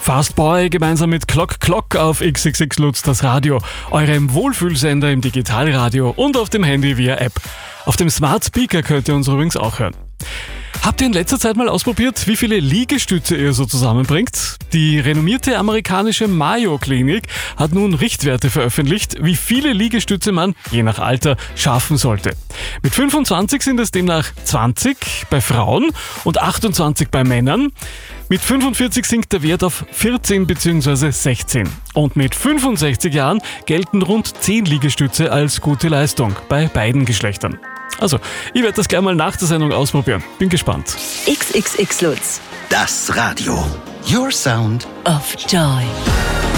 Fast Boy gemeinsam mit Clock auf XXX Lutz, das Radio, eurem Wohlfühlsender im Digitalradio und auf dem Handy via App. Auf dem Smart Speaker könnt ihr uns übrigens auch hören. Habt ihr in letzter Zeit mal ausprobiert, wie viele Liegestütze ihr so zusammenbringt? Die renommierte amerikanische Mayo Klinik hat nun Richtwerte veröffentlicht, wie viele Liegestütze man, je nach Alter, schaffen sollte. Mit 25 sind es demnach 20 bei Frauen und 28 bei Männern. Mit 45 sinkt der Wert auf 14 bzw. 16. Und mit 65 Jahren gelten rund 10 Liegestütze als gute Leistung bei beiden Geschlechtern. Also, ich werde das gleich mal nach der Sendung ausprobieren. Bin gespannt. XXX Lutz. Das Radio. Your Sound of Joy.